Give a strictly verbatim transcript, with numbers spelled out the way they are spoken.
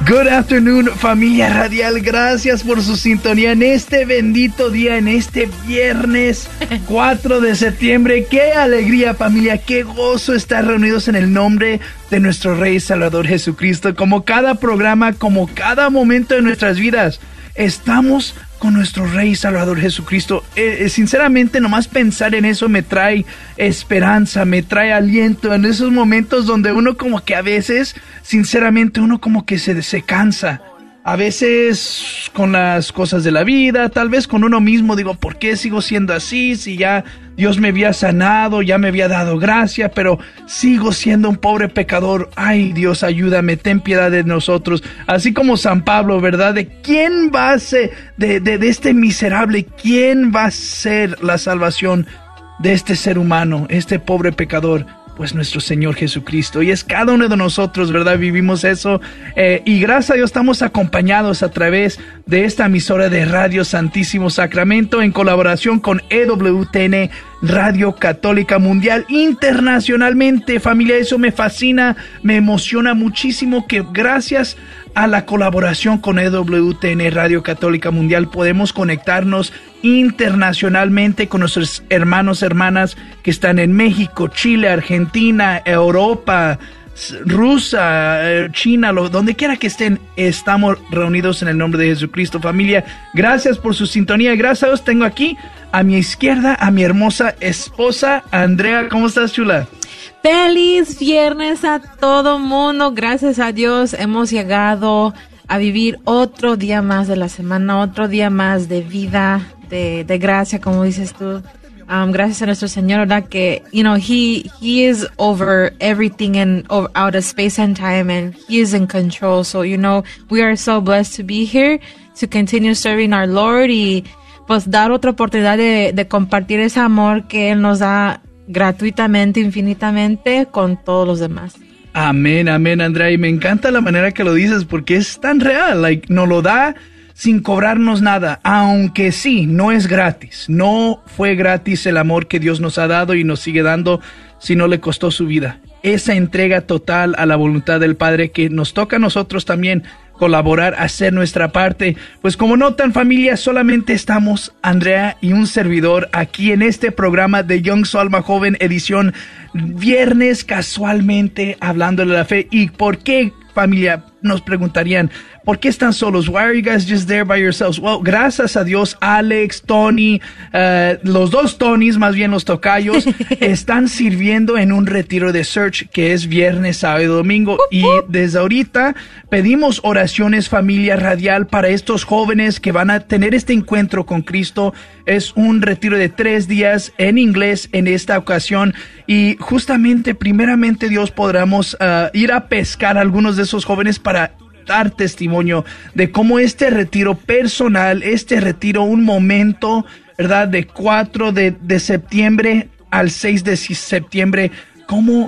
Good afternoon, familia radial. Gracias por su sintonía en este bendito día, en este viernes cuatro de septiembre. Qué alegría, familia, qué gozo estar reunidos en el nombre de nuestro Rey Salvador Jesucristo. Como cada programa, como cada momento de nuestras vidas, estamos con nuestro Rey Salvador Jesucristo. Eh, sinceramente, nomás pensar en eso me trae esperanza, me trae aliento en esos momentos donde uno como que a veces, sinceramente, uno como que se, se cansa. A veces con las cosas de la vida, tal vez con uno mismo, digo, ¿por qué sigo siendo así? Si ya Dios me había sanado, ya me había dado gracia, pero sigo siendo un pobre pecador. Ay, Dios, ayúdame, ten piedad de nosotros. Así como San Pablo, ¿verdad? ¿De quién va a ser, de, de, de este miserable, quién va a ser la salvación de este ser humano, este pobre pecador? Pues nuestro Señor Jesucristo, y es cada uno de nosotros, ¿verdad? Vivimos eso, eh, y gracias a Dios estamos acompañados a través de esta emisora de Radio Santísimo Sacramento en colaboración con E W T N Radio Católica Mundial internacionalmente. Familia, eso me fascina, me emociona muchísimo que gracias a la colaboración con E W T N Radio Católica Mundial podemos conectarnos internacionalmente con nuestros hermanos, hermanas que están en México, Chile, Argentina, Europa, Rusia, China, lo, donde quiera que estén, estamos reunidos en el nombre de Jesucristo. Familia, gracias por su sintonía. Gracias a Dios tengo aquí a mi izquierda a mi hermosa esposa, Andrea. ¿Cómo estás, chula? Feliz viernes a todo mundo. Gracias a Dios hemos llegado a vivir otro día más de la semana, otro día más de vida, de, de gracia, como dices tú. Um, gracias a nuestro Señor, ¿verdad? Que, you know, he, he is over everything and over, out of space and time, and he is in control. So, you know, we are so blessed to be here, to continue serving our Lord y pues dar otra oportunidad de, de compartir ese amor que Él nos da gratuitamente, infinitamente, con todos los demás. Amén, amén, Andrea, y me encanta la manera que lo dices porque es tan real, like, nos lo da sin cobrarnos nada, aunque sí, no es gratis, no fue gratis el amor que Dios nos ha dado y nos sigue dando, si no le costó su vida. Esa entrega total a la voluntad del Padre que nos toca a nosotros también colaborar, hacer nuestra parte. Pues como notan, familia, solamente estamos Andrea y un servidor aquí en este programa de Young Su Alma Joven, edición viernes, casualmente hablándole de la fe. ¿Y por qué, familia? Nos preguntarían, ¿por qué están solos? Why are you guys just there by yourselves? Well, gracias a Dios, Alex, Tony, uh, los dos Tonys, más bien los tocayos, están sirviendo en un retiro de Search que es viernes, sábado y domingo. Y desde ahorita pedimos oraciones, familia radial, para estos jóvenes que van a tener este encuentro con Cristo. Es un retiro de tres días en inglés en esta ocasión. Y justamente, primeramente, Dios, podremos uh, ir a pescar a algunos de esos jóvenes para dar testimonio de cómo este retiro personal, este retiro, un momento, ¿verdad? De cuatro de, de septiembre al seis de septiembre, cómo